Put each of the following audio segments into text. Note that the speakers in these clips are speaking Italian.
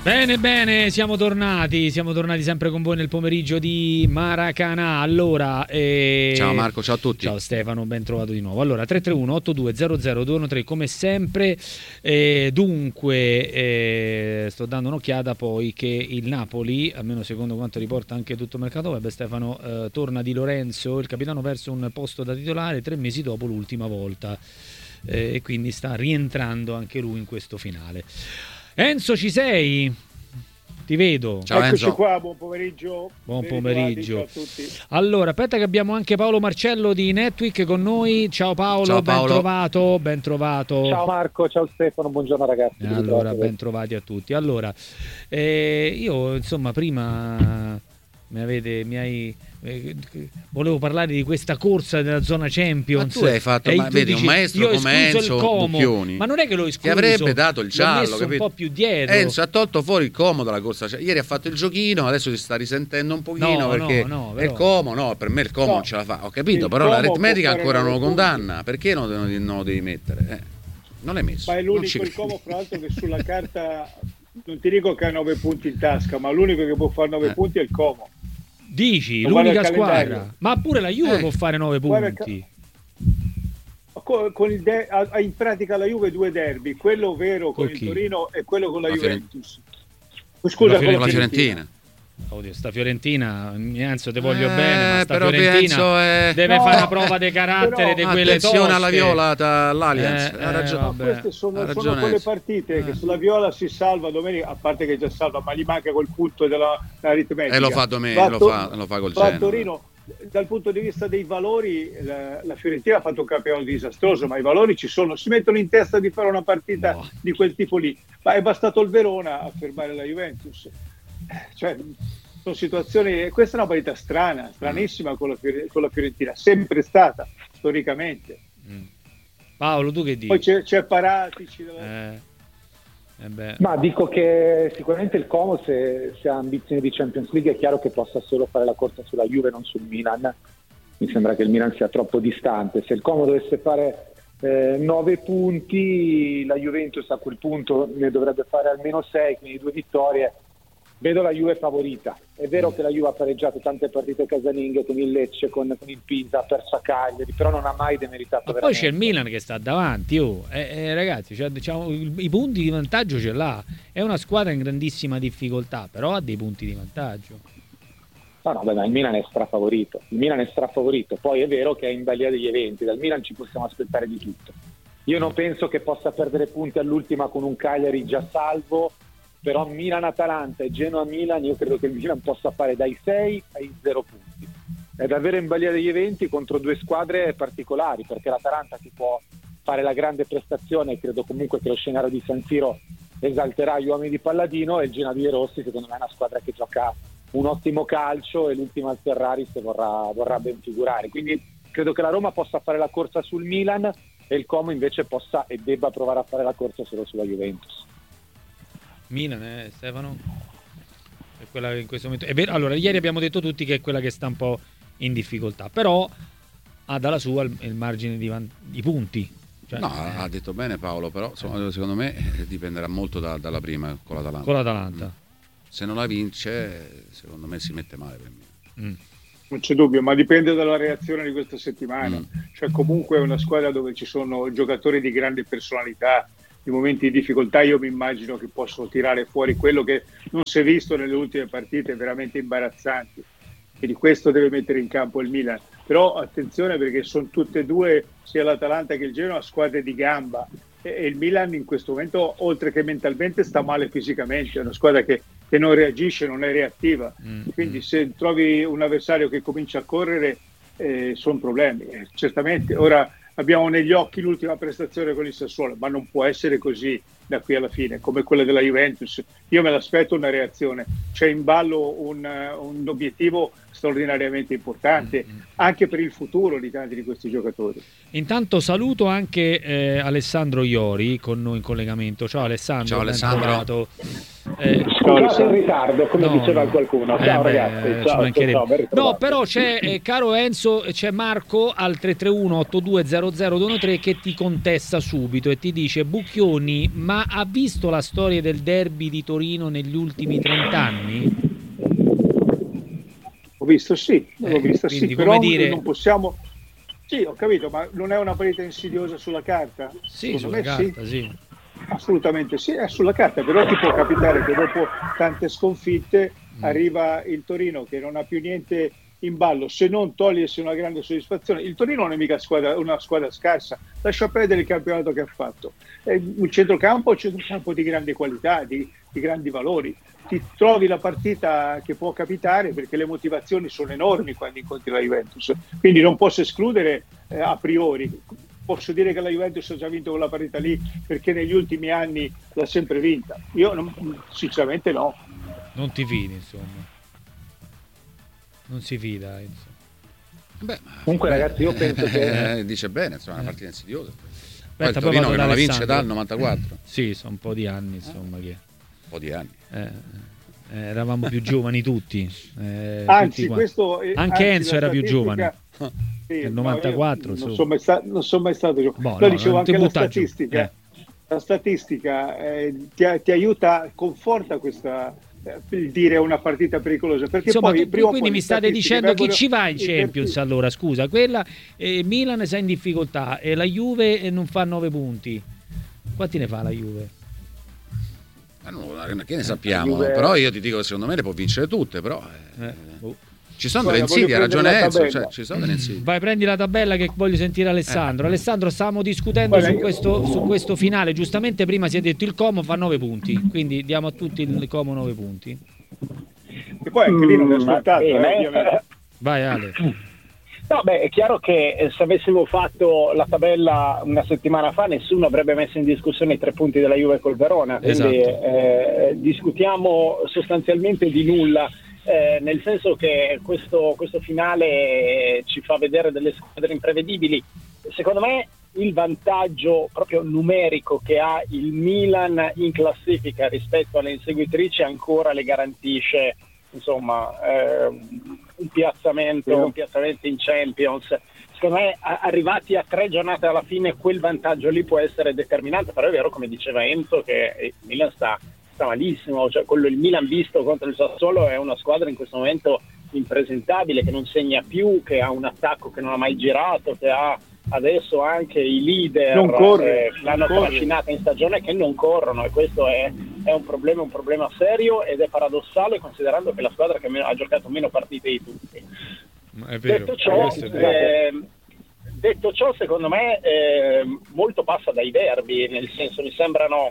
Bene, bene, siamo tornati sempre con voi nel pomeriggio di Maracanã. Allora, ciao Marco, ciao a tutti. Ciao Stefano, ben trovato di nuovo. Allora, 331-8200-213 come sempre. Dunque, sto dando un'occhiata poi che il Napoli, almeno secondo quanto riporta anche tutto il mercato web, Stefano, torna Di Lorenzo, il capitano, verso un posto da titolare 3 mesi dopo l'ultima volta. E quindi sta rientrando anche lui in questo finale. Enzo, ci sei? Ti vedo. Ciao Eccoci Enzo. Qua, buon pomeriggio. Buon pomeriggio. Ciao a tutti. Allora, aspetta che abbiamo anche Paolo Marcello di Netweek con noi. Ciao Paolo, ciao Paolo. Ben trovato. Ciao Marco, ciao Stefano, buongiorno ragazzi. Allora, ben trovati a tutti. Allora, io insomma prima volevo parlare di questa corsa della zona Champions. Ma tu hai fatto, vedi, un maestro come Enzo Bucchioni, ma non è che l'ho escluso, che avrebbe dato il giallo, capito? Un po' più dietro. Enzo ha tolto fuori il Como dalla corsa. Ieri ha fatto il giochino, adesso si sta risentendo un pochino perché però... il Como, per me il Como non ce la fa. Ho capito, però l'aritmetica ancora non lo condanna. Perché non lo devi mettere? Non l'hai messo. Ma è l'unico il Como, fra l'altro, che sulla carta non ti dico che ha 9 punti in tasca, ma l'unico che può fare 9 punti è il Como. Dici, l'unica squadra, ma pure la Juve può fare 9 punti. In pratica la Juve 2 derby, quello vero con il Torino e quello con la Juventus. Scusa, con la Fiorentina. Oddio, sta Fiorentina, Enzo, te voglio bene, ma sta però Fiorentina deve fare una prova di carattere di quelle toste. Attenzione alla Viola, l'Allianz, ha ragione. Queste sono quelle partite che sulla Viola si salva domenica, a parte che già salva, ma gli manca quel punto dell'aritmetica. E lo fa domenica, lo fa col Genoa. Torino, dal punto di vista dei valori, la Fiorentina ha fatto un campionato disastroso, ma i valori ci sono, si mettono in testa di fare una partita di quel tipo lì, ma è bastato il Verona a fermare la Juventus. Cioè, sono situazioni, questa è una partita stranissima con la Fiorentina, sempre stata storicamente. Paolo, tu che dici? Poi c'è Paratici ma dico che sicuramente il Como, se ha ambizioni di Champions League, è chiaro che possa solo fare la corsa sulla Juve, non sul Milan. Mi sembra che il Milan sia troppo distante. Se il Como dovesse fare 9 punti, la Juventus a quel punto ne dovrebbe fare almeno 6, quindi 2 vittorie. Vedo la Juve favorita. È vero che la Juve ha pareggiato tante partite casalinghe con il Lecce, con il Pisa, ha perso a Cagliari, però non ha mai demeritato. Ma poi c'è il Milan che sta davanti, ragazzi, i punti di vantaggio ce l'ha. È una squadra in grandissima difficoltà, però ha dei punti di vantaggio. No, il Milan è strafavorito. Poi è vero che è in balia degli eventi. Dal Milan ci possiamo aspettare di tutto. Io non penso che possa perdere punti all'ultima con un Cagliari già salvo. Però Milan-Atalanta e Genoa-Milan, io credo che il Milan possa fare dai 6 ai 0 punti. È davvero in balia degli eventi contro 2 squadre particolari, perché l'Atalanta ti può fare la grande prestazione e credo comunque che lo scenario di San Siro esalterà gli uomini di Palladino, e il Genoa di De Rossi secondo me è una squadra che gioca un ottimo calcio e l'ultima al Ferrari se vorrà ben figurare. Quindi credo che la Roma possa fare la corsa sul Milan e il Como invece possa e debba provare a fare la corsa solo sulla Juventus. Milan, Stefano? È quella che in questo momento è vero. Allora, ieri abbiamo detto tutti che è quella che sta un po' in difficoltà, però ha dalla sua il margine di punti. Cioè, ha detto bene Paolo, però secondo me dipenderà molto dalla prima con l'Atalanta. Se non la vince, secondo me si mette male per me. Non c'è dubbio, ma dipende dalla reazione di questa settimana. Cioè, comunque è una squadra dove ci sono giocatori di grande personalità. In momenti di difficoltà io mi immagino che possono tirare fuori quello che non si è visto nelle ultime partite veramente imbarazzanti, e di questo deve mettere in campo il Milan. Però attenzione, perché sono tutte e due, sia l'Atalanta che il Genoa, squadre di gamba, e il Milan in questo momento, oltre che mentalmente, sta male fisicamente. È una squadra che non reagisce, non è reattiva, quindi se trovi un avversario che comincia a correre sono problemi, certamente. Ora abbiamo negli occhi l'ultima prestazione con il Sassuolo, ma non può essere così da qui alla fine, come quella della Juventus. Io me l'aspetto una reazione, c'è in ballo un obiettivo straordinariamente importante anche per il futuro di tanti di questi giocatori. Intanto saluto anche Alessandro Iori con noi in collegamento. Ciao Alessandro. Ciao Alessandro. Scusate in ritardo, come diceva qualcuno. Ciao ragazzi, ciao. No, però c'è, caro Enzo, c'è Marco al 331-8200-213 che ti contesta subito e ti dice: Bucchioni, ma ha visto la storia del derby di Torino negli ultimi 30 anni? Ho visto sì, però dire... non possiamo... Sì, ho capito, ma non è una partita insidiosa sulla carta? Sì, sulla carta, sì. Assolutamente sì, è sulla carta, però ti può capitare che dopo tante sconfitte arriva il Torino che non ha più niente in ballo, se non togliersi una grande soddisfazione. Il Torino non è mica una squadra scarsa, lascia perdere il campionato che ha fatto. È un centrocampo di grande qualità, di grandi valori. Ti trovi la partita che può capitare perché le motivazioni sono enormi quando incontri la Juventus, quindi non posso escludere a priori. Posso dire che la Juventus ha già vinto quella partita lì perché negli ultimi anni l'ha sempre vinta. Io sinceramente no. Non ti fidi, insomma. Non si fida, insomma. Beh, comunque ragazzi, io penso che dice bene, insomma, è una partita insidiosa. Poi il Torino che non la vince dal 94. Sì, sono un po' di anni, insomma, che un po' di anni. Eravamo più giovani tutti. Anzi, tutti questo anche Enzo era più giovane. Sì, nel 94 non sono mai stato giovane. No, dicevo anche la statistica. La statistica ti aiuta, conforta questa il dire una partita pericolosa, perché insomma, poi quindi mi state dicendo chi ci va in Champions allora, scusa, quella Milan sta in difficoltà e la Juve non fa 9 punti. Quanti ne fa la Juve? Che ne sappiamo, però io ti dico che secondo me le può vincere tutte, però ci sono delle insidie, ha ragione Enzo, ci sono delle insidie. Vai, prendi la tabella che voglio sentire Alessandro. Alessandro, stavamo discutendo su questo finale, giustamente prima si è detto il Como fa 9 punti, quindi diamo a tutti il Como 9 punti. E poi anche lì non è scontato, ovviamente. Vai Ale. No, beh, è chiaro che se avessimo fatto la tabella una settimana fa nessuno avrebbe messo in discussione i 3 punti della Juve col Verona, quindi discutiamo sostanzialmente di nulla, nel senso che questo finale ci fa vedere delle squadre imprevedibili. Secondo me il vantaggio proprio numerico che ha il Milan in classifica rispetto alle inseguitrici ancora le garantisce, insomma, un piazzamento in Champions. Secondo me arrivati a 3 giornate alla fine quel vantaggio lì può essere determinante, però è vero come diceva Enzo che il Milan sta malissimo, cioè il Milan visto contro il Sassuolo è una squadra in questo momento impresentabile, che non segna più, che ha un attacco che non ha mai girato, che ha adesso anche i leader l'hanno trascinata in stagione che non corrono, e questo è un problema serio, ed è paradossale considerando che è la squadra che ha giocato meno partite di tutti. È vero, detto ciò, secondo me molto passa dai derby, nel senso mi sembrano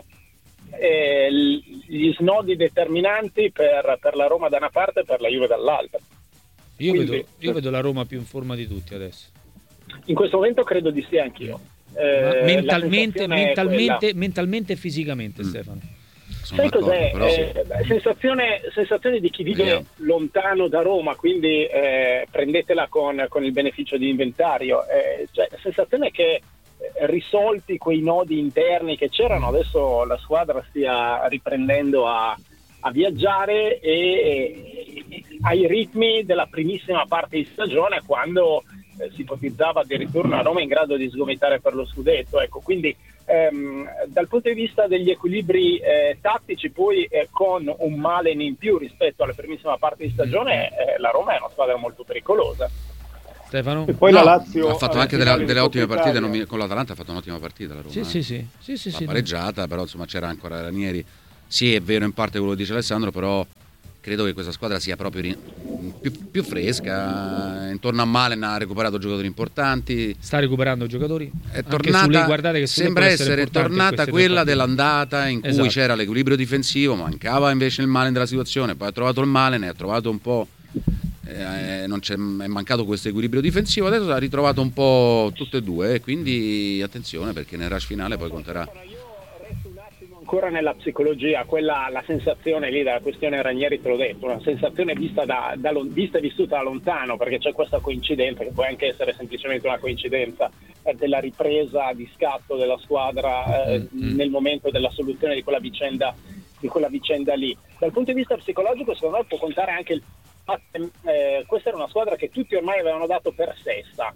gli snodi determinanti per la Roma da una parte e per la Juve dall'altra. Io vedo la Roma più in forma di tutti adesso. In questo momento credo di sì anch'io. Mentalmente e fisicamente, Stefano. Sai cos'è? Sensazione di chi vive lontano da Roma, quindi prendetela con il beneficio di inventario. Cioè, la sensazione è che risolti quei nodi interni che c'erano, adesso la squadra stia riprendendo a viaggiare e ai ritmi della primissima parte di stagione, quando si ipotizzava addirittura una Roma in grado di sgomitare per lo scudetto. Ecco, quindi dal punto di vista degli equilibri tattici, poi con un Malen in più rispetto alla primissima parte di stagione, la Roma è una squadra molto pericolosa. Stefano? E poi la Lazio ha fatto anche delle ottime partite, con l'Atalanta ha fatto un'ottima partita la Roma. Sì, pareggiata, però insomma c'era ancora Ranieri. Sì, è vero in parte quello che dice Alessandro, però credo che questa squadra sia proprio più fresca. Intorno a Malen ha recuperato giocatori importanti. Sta recuperando giocatori? È tornata, guardate che sembra essere tornata quella dell'andata in cui c'era l'equilibrio difensivo, mancava invece il Malen della situazione, poi ha trovato il Malen e ha trovato un po'... è mancato questo equilibrio difensivo, adesso ha ritrovato un po' tutte e due, quindi attenzione, perché nel rush finale poi conterà. Ancora nella psicologia, la sensazione lì della questione Ranieri, te l'ho detto, una sensazione vista e vissuta da lontano, perché c'è questa coincidenza che può anche essere semplicemente una coincidenza della ripresa di scatto della squadra nel momento della soluzione di quella vicenda lì. Dal punto di vista psicologico, secondo me può contare anche il fatto che questa era una squadra che tutti ormai avevano dato per sesta,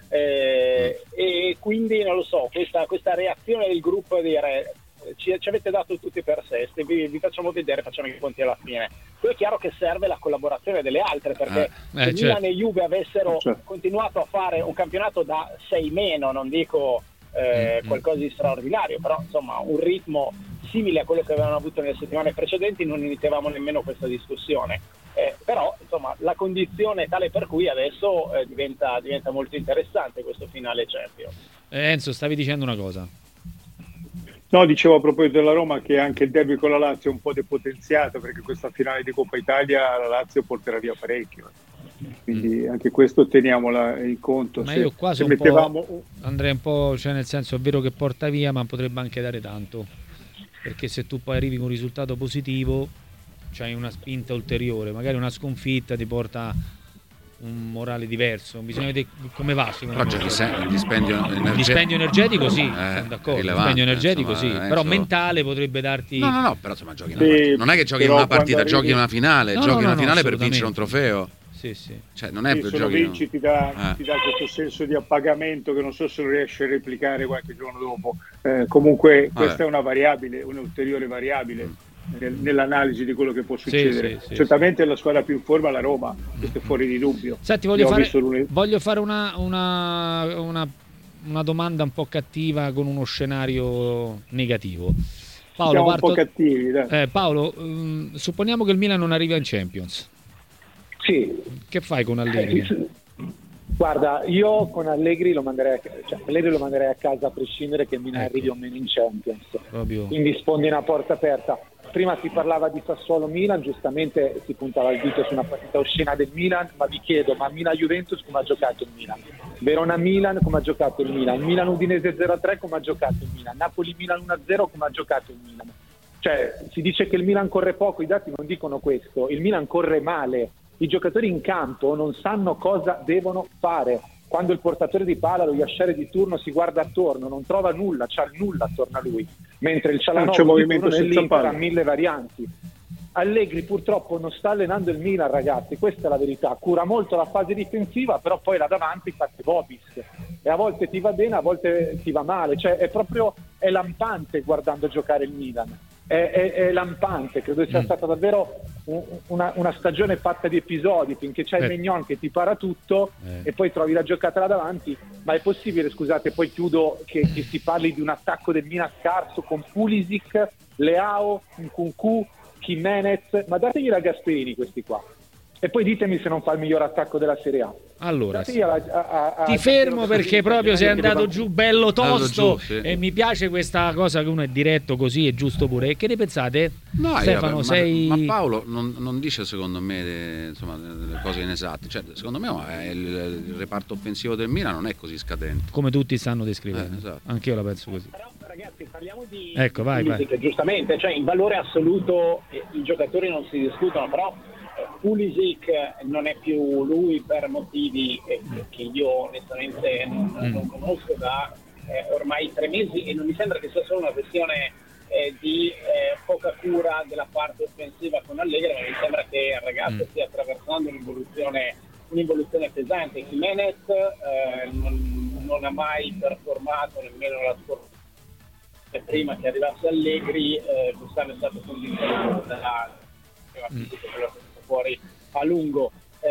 e quindi non lo so, questa reazione del gruppo a dire ci avete dato tutti per sesta, vi facciamo vedere, facciamo i conti alla fine. Poi è chiaro che serve la collaborazione delle altre, perché se Milan e Juve avessero continuato a fare un campionato da 6 meno, non dico qualcosa di straordinario, però insomma un ritmo simile a quello che avevano avuto nelle settimane precedenti, non iniziavamo nemmeno questa discussione. Però insomma la condizione è tale per cui adesso diventa molto interessante questo finale Champions. Enzo, stavi dicendo una cosa? No, dicevo a proposito della Roma che anche il derby con la Lazio è un po' depotenziato, perché questa finale di Coppa Italia la Lazio porterà via parecchio, quindi anche questo teniamola in conto. Ma io quasi un po' andrei un po', cioè nel senso, è vero che porta via, ma potrebbe anche dare tanto, perché se tu poi arrivi con un risultato positivo c'hai una spinta ulteriore, magari una sconfitta ti porta un morale diverso, bisogna vedere come va. Però il dispendio energetico sì, sono d'accordo, il dispendio energetico insomma, sì, però mentale potrebbe darti... No, però insomma giochi non è che giochi in una partita, giochi in una finale, giochi una finale per vincere un trofeo. Sì. Cioè, non è per giochi. Vinci ti dà questo senso di appagamento che non so se lo riesci a replicare qualche giorno dopo. Comunque questa è una variabile, un'ulteriore variabile nell'analisi di quello che può succedere. Certamente è la squadra più in forma la Roma, questo è fuori di dubbio. Senti, voglio fare una domanda un po' cattiva con uno scenario negativo. Paolo, siamo un po' cattivi, dai. Paolo, supponiamo che il Milan non arriva in Champions. Sì. Che fai con Allegri? Guarda, io con Allegri lo manderei a casa a prescindere che il Milan arrivi o meno in Champions. Proprio. Quindi sfondi una porta aperta. Prima si parlava di Sassuolo-Milan, giustamente si puntava il dito su una partita oscena del Milan, ma vi chiedo, ma Milan-Juventus come ha giocato il Milan? Verona-Milan come ha giocato il Milan? Milan-Udinese 0-3 come ha giocato il Milan? Napoli-Milan 1-0 come ha giocato il Milan? Cioè, si dice che il Milan corre poco, i dati non dicono questo, il Milan corre male. I giocatori in campo non sanno cosa devono fare. Quando il portatore di palla, lo Yashere di turno, si guarda attorno, non trova nulla, c'ha il nulla attorno a lui, mentre il Cialanoglu di turno nell'Inter ha 1000 varianti. Allegri purtroppo non sta allenando il Milan, ragazzi, questa è la verità. Cura molto la fase difensiva, però poi là davanti fate Bobis, e a volte ti va bene, a volte ti va male. Cioè è lampante guardando giocare il Milan. È lampante, credo sia stata davvero una stagione fatta di episodi, finché c'è il Maignan che ti para tutto e poi trovi la giocata là davanti. Ma è possibile, scusate, poi chiudo, che si parli di un attacco del Milan scarso con Pulisic, Leao, Nkunku, Jimenez, ma dategli la Gasperini questi qua e poi ditemi se non fa il miglior attacco della Serie A. Allora ti fermo perché proprio sei andato giù bello tosto e mi piace questa cosa che uno è diretto così, è giusto pure. Che ne pensate? No, Stefano, ma Paolo non dice secondo me insomma le cose inesatte, cioè, secondo me il reparto offensivo del Milan non è così scadente come tutti stanno descrivendo, esatto. Anche io la penso così. Però ragazzi, parliamo di vai. Giustamente, cioè in valore assoluto i giocatori non si discutono, però Pulisic non è più lui per motivi che io onestamente non conosco da ormai 3 mesi, e non mi sembra che sia solo una questione di poca cura della parte offensiva con Allegri, ma mi sembra che il ragazzo stia attraversando un'involuzione pesante. Jimenez non ha mai performato nemmeno la scorsa prima che arrivasse Allegri, quest'anno è stato condizionato da fuori a lungo.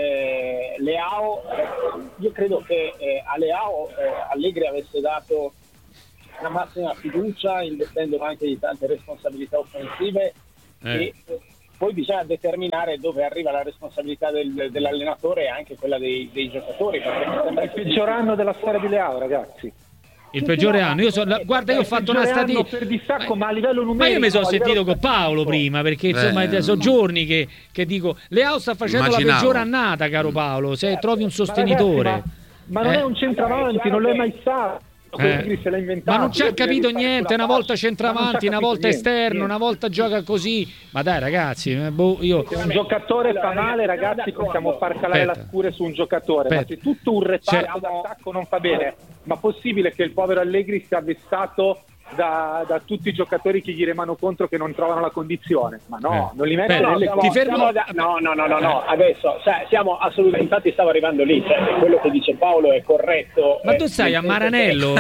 Leao, io credo che a Leao Allegri avesse dato la massima fiducia, investendolo anche di tante responsabilità offensive, e poi bisogna determinare dove arriva la responsabilità dell'allenatore e anche quella dei giocatori, perché mi sembra il peggior anno della storia di Leao, ragazzi. Il peggiore anno, guarda, io ho fatto una statistica per distacco, ma a livello numerico. Ma io mi sono sentito con Paolo prima, perché insomma sono giorni che dico Leao sta facendo la peggiore annata, caro Paolo, se trovi un sostenitore. Ragazzi, ma non è un centravanti, non lo è mai stato. Se l'ha inventato. Ma non ci ha capito niente, una volta centravanti, una volta esterno, una volta gioca così. Ma dai ragazzi, se un giocatore fa male, ragazzi, possiamo far calare la scure su un giocatore, ma se tutto un reparto d'attacco non fa bene, ma possibile che il povero Allegri sia vessato da tutti i giocatori che gli remano contro, che non trovano la condizione, ma no, non li mette nelle no, adesso siamo assolutamente, infatti stavo arrivando lì, cioè, quello che dice Paolo è corretto. Ma tu stai a Maranello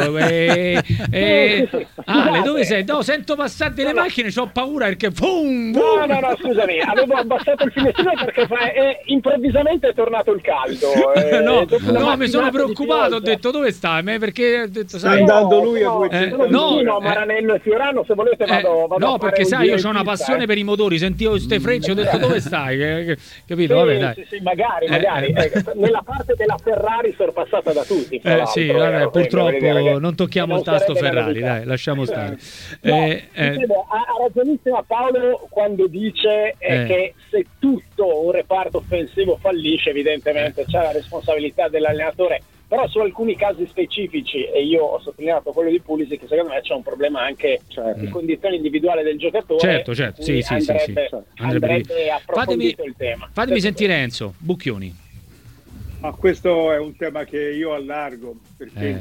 Ale, dove sei? No, sento passare delle macchine, c'ho paura perché no, scusami, avevo abbassato il finestrino perché improvvisamente è tornato il caldo. No, mi sono preoccupato, ho detto dove stai? Perché ho detto, sta andando lui a 200 Maranello e Fiorano, se volete vado no, perché sai, io ho una passione per i motori, sentivo queste frecce, ho detto dove stai? Capito? Vabbè, dai. Sì, magari. Nella parte della Ferrari sorpassata da tutti. Sì, vabbè, purtroppo non tocchiamo il tasto Ferrari, dai, lasciamo stare. Ha ragionissima Paolo quando dice che se tutto un reparto offensivo fallisce, evidentemente c'è la responsabilità dell'allenatore. Però su alcuni casi specifici, e io ho sottolineato quello di Pulisic, che secondo me c'è un problema anche di condizione individuale del giocatore. Certo, sì. Andrebbe approfondito il tema. Fatemi sentire Enzo Bucchioni. Ma questo è un tema che io allargo, perché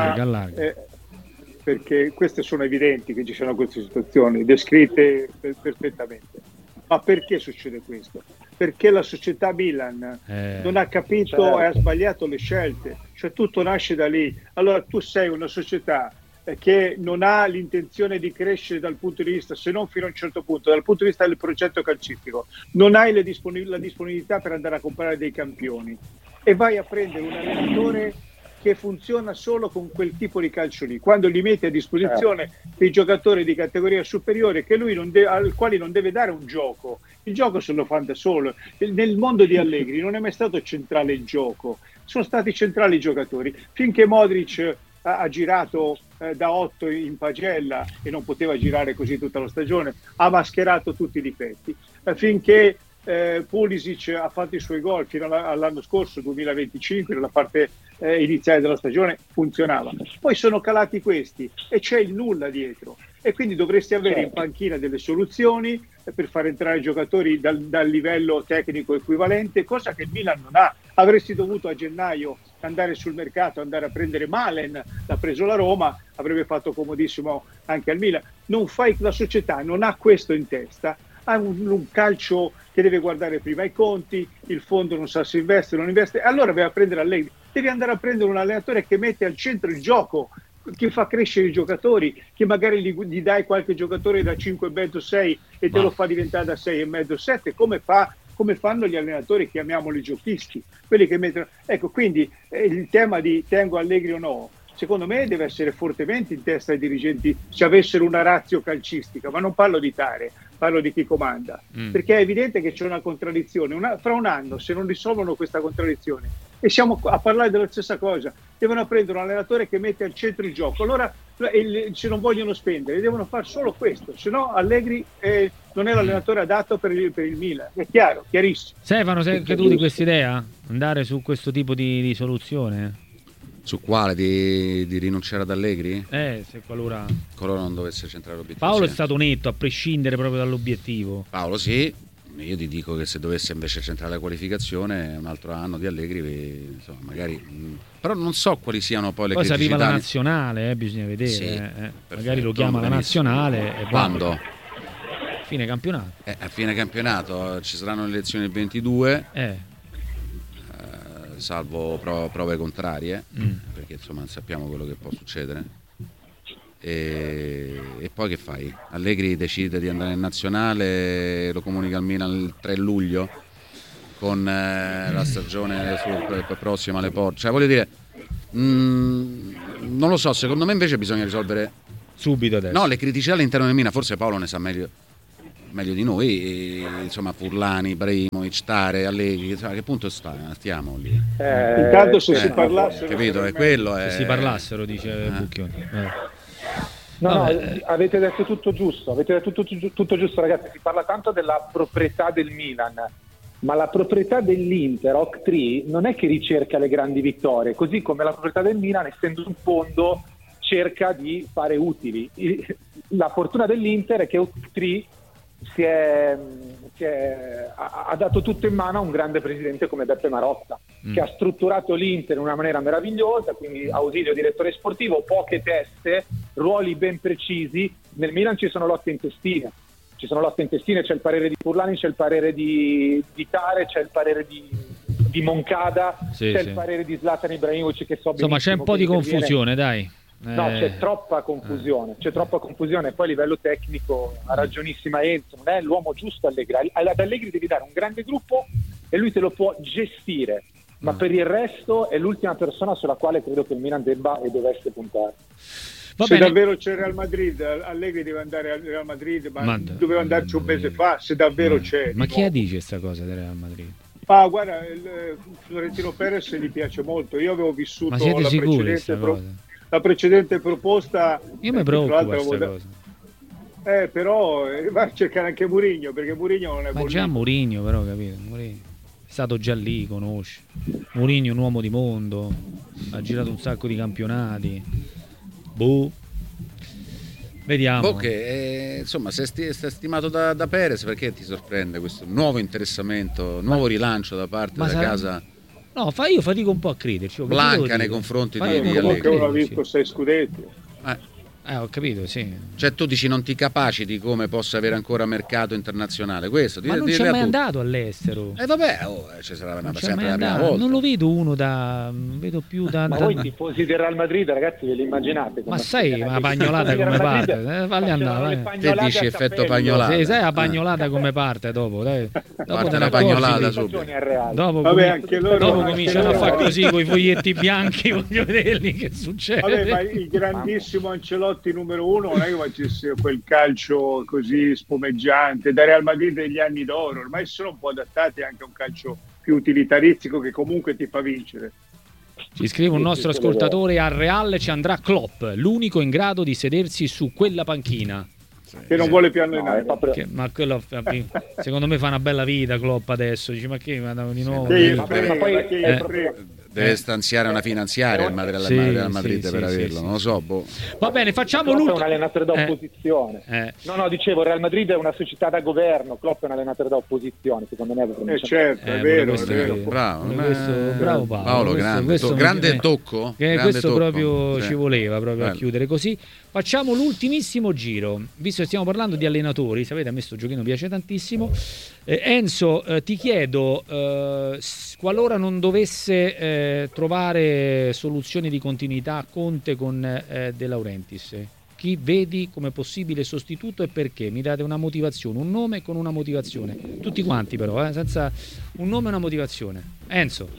perché queste sono evidenti che ci sono queste situazioni descritte perfettamente. Ma perché succede questo? Perché la società Milan non ha capito e ha sbagliato le scelte, cioè tutto nasce da lì. Allora tu sei una società che non ha l'intenzione di crescere dal punto di vista, se non fino a un certo punto, dal punto di vista del progetto calcistico, non hai la disponibilità per andare a comprare dei campioni e vai a prendere un allenatore che funziona solo con quel tipo di calcio lì, quando li metti a disposizione dei giocatori di categoria superiore che lui al quali non deve dare un gioco. Il gioco se lo fa da solo. Nel mondo di Allegri non è mai stato centrale il gioco, sono stati centrali i giocatori. Finché Modric ha girato da 8 in pagella e non poteva girare così tutta la stagione, ha mascherato tutti i difetti. Finché Pulisic ha fatto i suoi gol fino all'anno scorso, 2025, nella parte iniziale della stagione funzionava. Poi sono calati questi e c'è il nulla dietro, e quindi dovresti avere in panchina delle soluzioni per far entrare giocatori dal livello tecnico equivalente, cosa che il Milan non ha. Avresti dovuto a gennaio andare sul mercato, andare a prendere Malen, l'ha preso la Roma, avrebbe fatto comodissimo anche al Milan. La società non ha questo in testa, ha un calcio che deve guardare prima i conti, il fondo non sa se investe o non investe, allora vai a prendere Allegri. Devi andare a prendere un allenatore che mette al centro il gioco, che fa crescere i giocatori, che magari gli dai qualche giocatore da 5,5-6 e te lo fa diventare da 6,5-7, come fanno gli allenatori, chiamiamoli giochisti, quelli che mettono. Ecco, quindi il tema di tengo Allegri o no, secondo me deve essere fortemente in testa ai dirigenti, se avessero una ratio calcistica, ma non parlo di Tare, parlo di chi comanda, perché è evidente che c'è una contraddizione. Fra un anno, se non risolvono questa contraddizione, e siamo a parlare della stessa cosa, devono prendere un allenatore che mette al centro il gioco. Allora, se non vogliono spendere, devono fare solo questo, se no Allegri non è l'allenatore adatto per il Milan. È chiaro, chiarissimo. Stefano, sei anche tu di questa idea? Andare su questo tipo di soluzione? Su quale? Di rinunciare ad Allegri? Se qualora non dovesse centrare l'obiettivo. Paolo è stato netto, a prescindere proprio dall'obiettivo. Paolo sì, io ti dico che se dovesse invece centrare la qualificazione, un altro anno di Allegri, insomma, magari. Però non so quali siano poi le criticità. Poi se arriva la nazionale, bisogna vedere. Sì, magari lo chiama la nazionale. E quando? Fine campionato. A fine campionato ci saranno le elezioni il 22. Salvo prove contrarie, perché insomma non sappiamo quello che può succedere. E poi che fai? Allegri decide di andare in nazionale, lo comunica al Milan il 3 luglio con la stagione prossima alle porte. Cioè, voglio dire, non lo so, secondo me invece bisogna risolvere subito adesso. No, le criticità all'interno del Milan, forse Paolo ne sa meglio di noi, insomma, Furlani, Ibrahimovic, Tare, Allegri, insomma, a che punto stiamo lì? Intanto se si parlassero, capito, è quello. Se si parlassero, dice Bucchioni. No, avete detto tutto giusto, tutto giusto, ragazzi. Si parla tanto della proprietà del Milan, ma la proprietà dell'Inter, Oak3, non è che ricerca le grandi vittorie, così come la proprietà del Milan, essendo un fondo, cerca di fare utili. La fortuna dell'Inter è che Oak3 ha dato tutto in mano a un grande presidente come Beppe Marotta, che ha strutturato l'Inter in una maniera meravigliosa, quindi Ausilio direttore sportivo, poche teste, ruoli ben precisi. Nel Milan ci sono lotte intestine, c'è il parere di Furlani, c'è il parere di Tare, c'è il parere di Moncada, il parere di Zlatan Ibrahimovic, che so benissimo. Insomma, c'è un po' di confusione, dai. No, c'è troppa confusione, poi a livello tecnico ha ragionissima Enzo, non è l'uomo giusto Allegri. Ad Allegri devi dare un grande gruppo e lui te lo può gestire, ma per il resto è l'ultima persona sulla quale credo che il Milan debba e dovesse puntare. Se davvero c'è Real Madrid, Allegri deve andare al Real Madrid, ma doveva andarci un mese fa, se davvero c'è. Ma chi dice questa cosa del Real Madrid? Ah, guarda, Florentino Perez gli piace molto. Io avevo vissuto la precedente proposta. Io mi preoccupo questa cosa. Però va a cercare anche Mourinho, perché Mourinho non è ma già Mourinho, però, capito? Mourinho è stato già lì, conosce. Mourinho è un uomo di mondo, ha girato un sacco di campionati. Vediamo. Insomma, se è stimato da Perez, perché ti sorprende questo nuovo interessamento, nuovo rilancio da parte della casa? No, io fatico un po' a crederci. Blanca nei confronti di Allegri. Perché uno ha visto 6 scudetti. Ho capito, sì. Cioè tu dici non ti capaciti come possa avere ancora mercato internazionale, questo? Ma non c'è mai andato all'estero. Ci sarà sempre la prima volta. Non lo vedo vedo più da... Ma voi tifosi del Real Madrid, ragazzi, ve li immaginate? Ma sai, la pagnolata come parte? Falli andare, vai. Te dici effetto pagnolata. Sì, sai la pagnolata come parte dopo, dai. Dopo te la pagnolata subito. Dopo cominciano a fare così con i foglietti bianchi, voglio vederli che succede. Vabbè, ma il grandissimo Ancelotti numero 1 non è che facesse quel calcio così spumeggiante da Real Madrid degli anni d'oro, ormai sono un po' adattati anche a un calcio più utilitaristico che comunque ti fa vincere. Ci scrive un nostro ascoltatore: al Real ci andrà Klopp, l'unico in grado di sedersi su quella panchina. Che non vuole più allenare. Ma quello secondo me fa una bella vita Klopp adesso. Dici, ma che mandiamo di nuovo? Deve stanziare una finanziaria il Madrid per averlo, non lo so. Va bene, facciamo Klopp l'ultimo. È un allenatore da opposizione. No, dicevo, il Real Madrid è una società da governo, Klopp è un allenatore da opposizione, secondo me. Certo, è vero. Bravo Paolo, grande tocco. Questo proprio ci voleva proprio a chiudere così. Facciamo l'ultimissimo giro, visto che stiamo parlando di allenatori, sapete a me sto giochino piace tantissimo. Enzo, ti chiedo, qualora non dovesse trovare soluzioni di continuità Conte con De Laurentiis, chi vedi come possibile sostituto e perché? Mi date una motivazione, un nome con una motivazione, tutti quanti però, senza un nome e una motivazione. Enzo.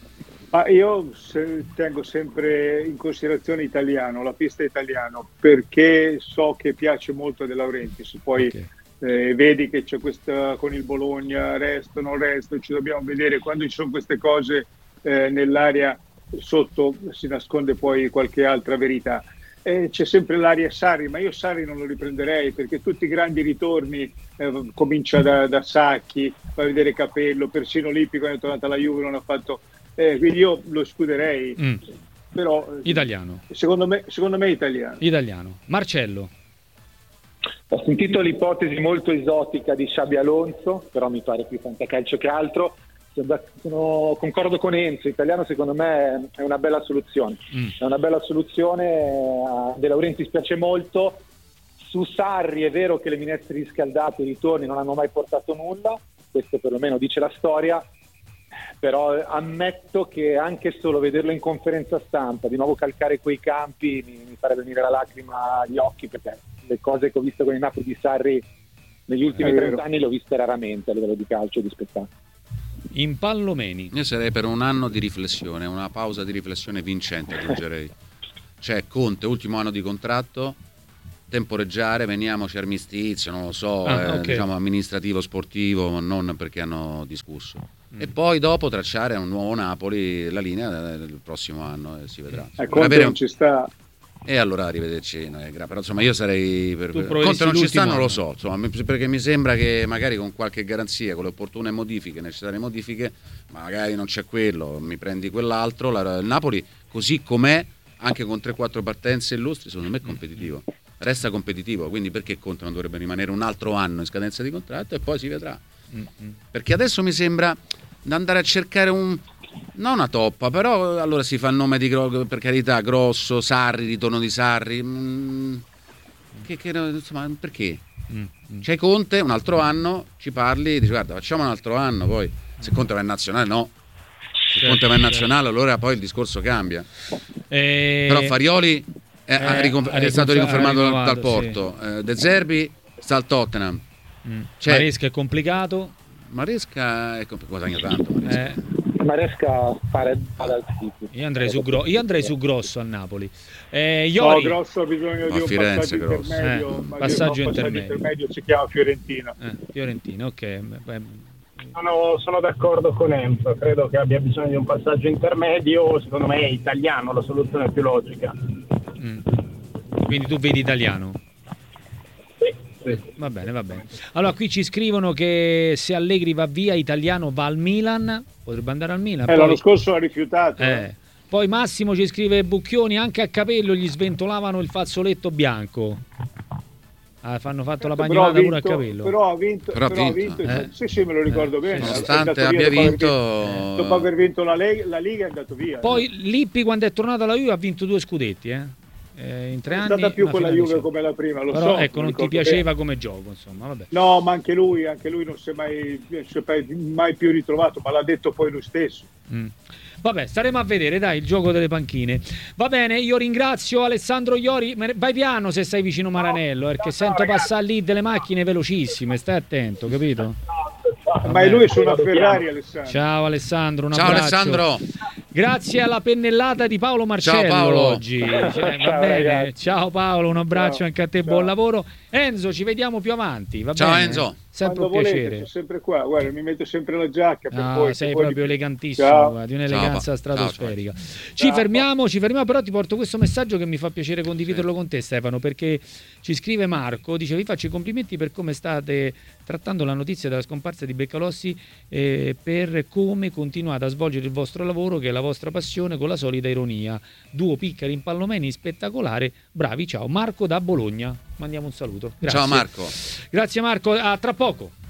Io tengo sempre in considerazione italiano, la pista italiano, perché so che piace molto De Laurentiis, poi vedi che c'è questa con il Bologna, resto, non resto, ci dobbiamo vedere, quando ci sono queste cose nell'area sotto si nasconde poi qualche altra verità. C'è sempre l'aria Sarri, ma io Sarri non lo riprenderei, perché tutti i grandi ritorni comincia da Sacchi, fa vedere Capello, persino Lippi quando è tornata alla Juve non ha fatto... quindi io lo escluderei, però italiano. Secondo me italiano. Marcello. Ho sentito l'ipotesi molto esotica di Xabi Alonso, però mi pare più fantacalcio che altro. Concordo con Enzo, italiano secondo me è una bella soluzione. È una bella soluzione, a De Laurentiis piace molto. Su Sarri è vero che le minestre riscaldate, i ritorni non hanno mai portato nulla, questo perlomeno dice la storia. Però ammetto che anche solo vederlo in conferenza stampa, di nuovo calcare quei campi, mi farebbe venire la lacrima agli occhi, perché le cose che ho visto con il Napoli di Sarri negli ultimi 30 anni le ho viste raramente a livello di calcio e di spettacolo. Impallomeni. Io sarei per un anno di riflessione, una pausa di riflessione vincente, aggiungerei. Cioè Conte, ultimo anno di contratto, temporeggiare, veniamoci armistizio, non lo so, diciamo amministrativo, sportivo, non perché hanno discusso. E poi dopo tracciare a un nuovo Napoli la linea del prossimo anno e si vedrà. Conte non ci sta. E allora arrivederci, però insomma io sarei per Conte non ci sta, non lo so, insomma, perché mi sembra che magari con qualche garanzia, con le opportune modifiche, necessarie modifiche, magari non c'è quello, mi prendi quell'altro, il Napoli così com'è, anche con 3-4 partenze illustri, secondo me è competitivo. resta competitivo, quindi perché Conte non dovrebbe rimanere un altro anno in scadenza di contratto e poi si vedrà. Perché adesso mi sembra di andare a cercare non una toppa, però allora si fa il nome di per carità, Grosso, Sarri, ritorno di Sarri, insomma, perché? C'è Conte, un altro anno, ci parli, dici guarda facciamo un altro anno, poi se Conte va in nazionale no, se Conte va in nazionale allora poi il discorso cambia. Però Farioli è stato riconfermato dal Porto, sì. De Zerbi sta al Tottenham. Maresca è complicato. Maresca guadagna tanto. Maresca fare dal City. Io andrei su Grosso al Napoli. No, Grosso ha bisogno di un Firenze, passaggio intermedio. Si chiama Fiorentina. Fiorentina, ok. Sono d'accordo con Enzo, credo che abbia bisogno di un passaggio intermedio, secondo me è italiano la soluzione più logica. Quindi tu vedi italiano? Sì. Va bene. Allora qui ci scrivono che se Allegri va via, Italiano va al Milan, potrebbe andare al Milan. L'anno scorso ha rifiutato. Poi Massimo ci scrive Bucchioni, anche a Capello gli sventolavano il fazzoletto bianco. Hanno fatto la pagnolata pure a Capello. Però ha vinto. Sì, me lo ricordo bene. Nonostante abbia vinto. Dopo aver vinto la Liga è andato via. Poi Lippi quando è tornato alla Juve ha vinto 2 scudetti, in 3 anni. È stata più con la Juve come la prima, lo però, so. Ecco, non ti piaceva come gioco, insomma, vabbè. No, ma anche lui non si è mai più ritrovato, ma l'ha detto poi lui stesso. Vabbè, staremo a vedere, dai, il gioco delle panchine. Va bene, io ringrazio Alessandro Iori. Vai piano se sei vicino Maranello, perché sento passare lì delle macchine velocissime, stai attento, capito? Ma lui è su una Ferrari, Alessandro. Ciao Alessandro, un Ciao abbraccio. Alessandro. Grazie alla pennellata di Paolo Marcello. Ciao Paolo. Oggi. Va bene. Ragazzi. Ciao Paolo, un abbraccio anche a te, buon lavoro. Enzo, ci vediamo più avanti, va Ciao bene? Enzo. Sempre un Quando piacere. volete, sono sempre qua, guarda, mi metto sempre la giacca per poi, sei poi proprio elegantissimo, Ciao. di un'eleganza stratosferica. Ciao. Ci fermiamo, però ti porto questo messaggio che mi fa piacere condividerlo con te, Stefano, perché ci scrive Marco, dice: vi faccio i complimenti per come state trattando la notizia della scomparsa di Beccalossi, per come continuate a svolgere il vostro lavoro, che è la vostra passione, con la solita ironia. Duo Piccari in Pallomeni spettacolare, bravi, ciao. Marco da Bologna, mandiamo un saluto. Grazie. Ciao Marco. Grazie Marco, a tra poco.